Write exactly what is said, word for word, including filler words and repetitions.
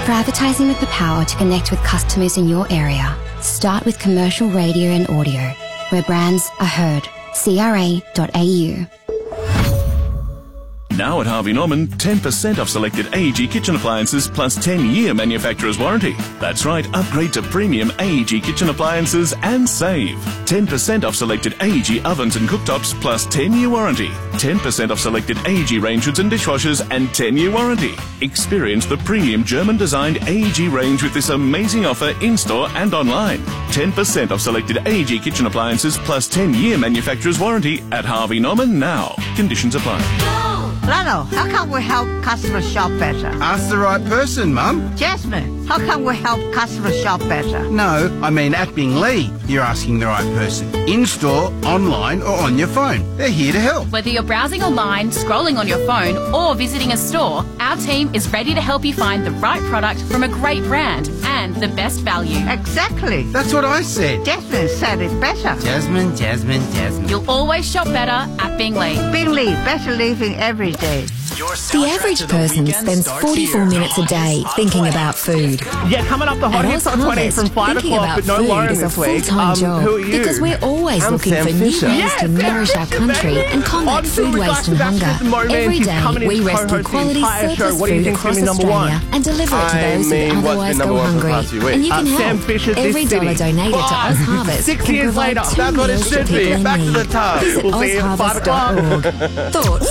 For advertising with the power to connect with customers in your area, start with commercial radio and audio, where brands are heard. C R A dot A U. Now at Harvey Norman, ten percent off selected A E G kitchen appliances plus ten-year manufacturer's warranty. That's right, upgrade to premium A E G kitchen appliances and save. ten percent off selected A E G ovens and cooktops plus ten-year warranty. ten percent off selected A E G range hoods and dishwashers and ten-year warranty. Experience the premium German-designed A E G range with this amazing offer in-store and online. ten percent off selected A E G kitchen appliances plus ten-year manufacturer's warranty at Harvey Norman now. Conditions apply. Lano, how can we help customers shop better? Ask the right person, Mum. Jasmine, how can we help customers shop better? No, I mean at Bingley. You're asking the right person. In-store, online or on your phone. They're here to help. Whether you're browsing online, scrolling on your phone or visiting a store, our team is ready to help you find the right product from a great brand and the best value. Exactly. That's what I said. Jasmine said it better. Jasmine, Jasmine, Jasmine. You'll always shop better at Bingley. Bingley, better living every day. The average person spends forty-four minutes a day thinking about food. Yeah, coming up the hot hits on twenty from five o'clock, but no Lauren this week. Um, who are you? Because we're always I'm looking Sam for new Fisher. ways Yes, to nourish our country and combat food waste and hunger. Every day we rescue quality surplus food across Australia and deliver it to those who otherwise go hungry. And you can help. Every dollar donated to Oz Harvest Six can years provide later, two that's what it meals to should people be. in Back to need. the tub. Visit We'll see you at five oz harvest dot org. Thoughts